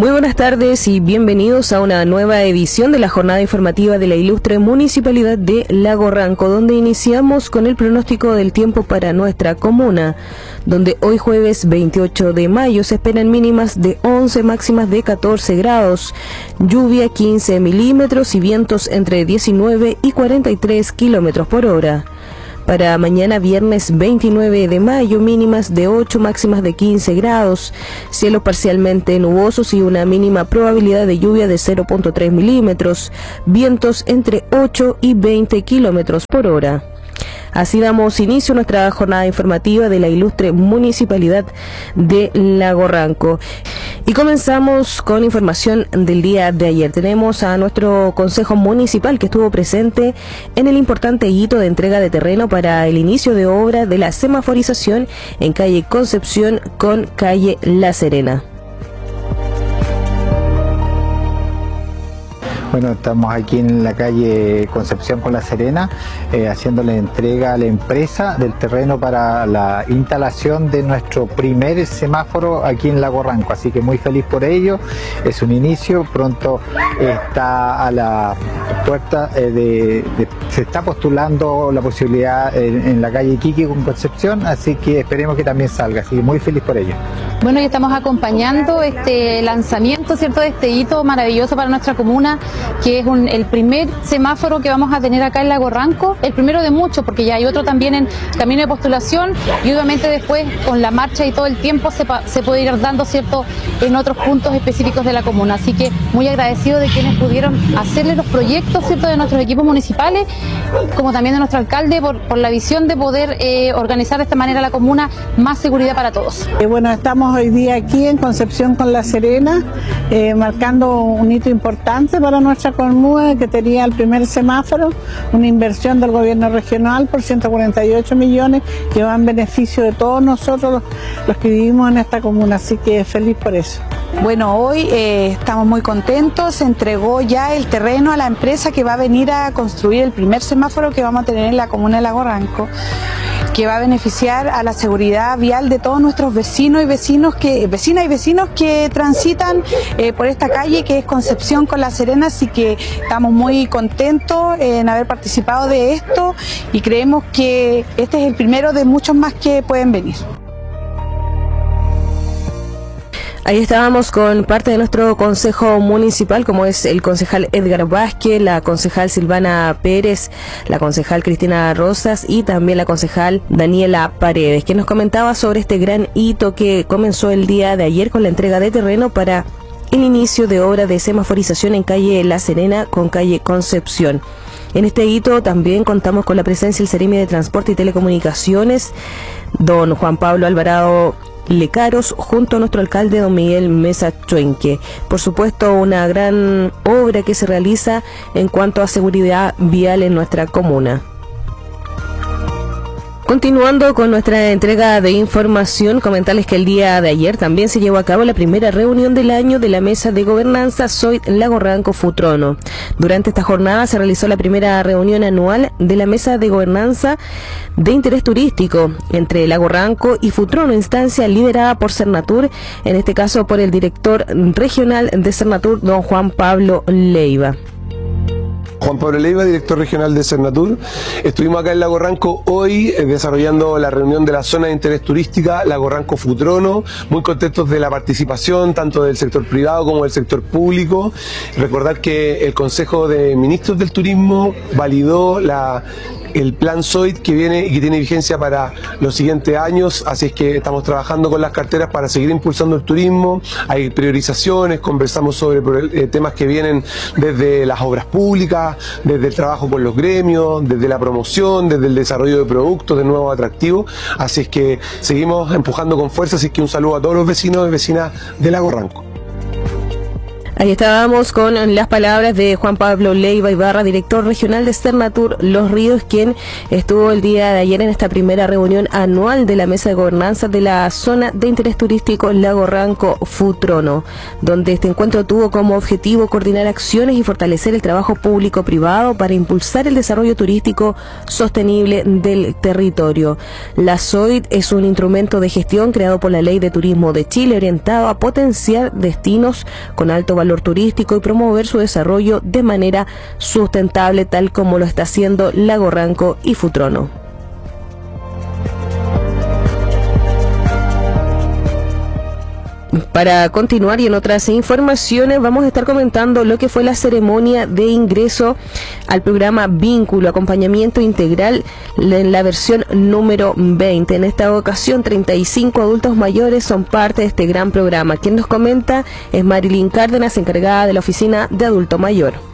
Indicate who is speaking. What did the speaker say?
Speaker 1: Muy buenas tardes y bienvenidos a una nueva edición de la jornada informativa de la ilustre Municipalidad de Lago Ranco, donde iniciamos con el pronóstico del tiempo para nuestra comuna, donde hoy jueves 28 de mayo se esperan mínimas de 11, máximas de 14 grados, lluvia 15 milímetros y vientos entre 19 y 43 kilómetros por hora. Para mañana viernes 29 de mayo, mínimas de 8, máximas de 15 grados, cielos parcialmente nubosos y una mínima probabilidad de lluvia de 0.3 milímetros, vientos entre 8 y 20 kilómetros por hora. Así damos inicio a nuestra jornada informativa de la ilustre Municipalidad de Lago Ranco. Y comenzamos con información del día de ayer. Tenemos a nuestro Consejo Municipal que estuvo presente en el importante hito de entrega de terreno para el inicio de obra de la semaforización en calle Concepción con calle La Serena.
Speaker 2: Bueno, estamos aquí en la calle Concepción con La Serena, haciéndole entrega a la empresa del terreno para la instalación de nuestro primer semáforo aquí en Lago Ranco, así que muy feliz por ello. Es un inicio, pronto está a la puerta se está postulando la posibilidad en la calle Iquique con Concepción, así que esperemos que también salga, así que muy feliz por ello.
Speaker 3: Bueno, y estamos acompañando este lanzamiento, ¿cierto?, de este hito maravilloso para nuestra comuna, que es el primer semáforo que vamos a tener acá en Lago Ranco, el primero de muchos, porque ya hay otro también en camino de postulación, y obviamente después con la marcha y todo el tiempo se puede ir dando, ¿cierto?, en otros puntos específicos de la comuna. Así que muy agradecido de quienes pudieron hacerle los proyectos, ¿cierto?, de nuestros equipos municipales, como también de nuestro alcalde, por la visión de poder organizar de esta manera la comuna, más seguridad para todos.
Speaker 4: Bueno, estamos hoy día aquí en Concepción con La Serena, marcando un hito importante para nuestra comuna, que tenía el primer semáforo, una inversión del gobierno regional por 148 millones que va en beneficio de todos nosotros los que vivimos en esta comuna, así que feliz por eso.
Speaker 5: Bueno, hoy estamos muy contentos, se entregó ya el terreno a la empresa que va a venir a construir el primer semáforo que vamos a tener en la comuna de Lago Ranco, que va a beneficiar a la seguridad vial de todos nuestros vecinas y vecinos que transitan por esta calle que es Concepción con La Serena, así que estamos muy contentos en haber participado de esto y creemos que este es el primero de muchos más que pueden venir.
Speaker 1: Ahí estábamos con parte de nuestro consejo municipal, como es el concejal Edgar Vázquez, la concejal Silvana Pérez, la concejal Cristina Rosas y también la concejal Daniela Paredes, que nos comentaba sobre este gran hito que comenzó el día de ayer con la entrega de terreno para el inicio de obra de semaforización en calle La Serena con calle Concepción. En este hito también contamos con la presencia del Seremi de Transporte y Telecomunicaciones, don Juan Pablo Alvarado Lecaros, junto a nuestro alcalde don Miguel Mesa Chuenque. Por supuesto, una gran obra que se realiza en cuanto a seguridad vial en nuestra comuna. Continuando con nuestra entrega de información, comentarles que el día de ayer también se llevó a cabo la primera reunión del año de la Mesa de Gobernanza Zoid Lago Ranco Futrono. Durante esta jornada se realizó la primera reunión anual de la Mesa de Gobernanza de Interés Turístico entre Lago Ranco y Futrono, instancia liderada por Cernatur, en este caso por el director regional de Cernatur, don Juan Pablo Leiva.
Speaker 6: Juan Pablo Leiva, director regional de Cernatur. Estuvimos acá en Lago Ranco hoy desarrollando la reunión de la zona de interés turística Lago Ranco Futrono, muy contentos de la participación tanto del sector privado como del sector público. Recordar que el Consejo de Ministros del Turismo validó el plan Zoid que viene y que tiene vigencia para los siguientes años, así es que estamos trabajando con las carteras para seguir impulsando el turismo. Hay priorizaciones, conversamos sobre temas que vienen desde las obras públicas, desde el trabajo con los gremios, desde la promoción, desde el desarrollo de productos, de nuevos atractivos, así es que seguimos empujando con fuerza, así que un saludo a todos los vecinos y vecinas de Lago Ranco.
Speaker 1: Ahí estábamos con las palabras de Juan Pablo Leiva Ibarra, director regional de Sernatur Los Ríos, quien estuvo el día de ayer en esta primera reunión anual de la Mesa de Gobernanza de la Zona de Interés Turístico Lago Ranco Futrono, donde este encuentro tuvo como objetivo coordinar acciones y fortalecer el trabajo público-privado para impulsar el desarrollo turístico sostenible del territorio. La SOIT es un instrumento de gestión creado por la Ley de Turismo de Chile orientado a potenciar destinos con alto valor turístico y promover su desarrollo de manera sustentable, tal como lo está haciendo Lago Ranco y Futrono. Para continuar y en otras informaciones vamos a estar comentando lo que fue la ceremonia de ingreso al programa Vínculo, acompañamiento integral en la versión número 20. En esta ocasión 35 adultos mayores son parte de este gran programa. Quien nos comenta es Marilyn Cárdenas, encargada de la oficina de adulto mayor.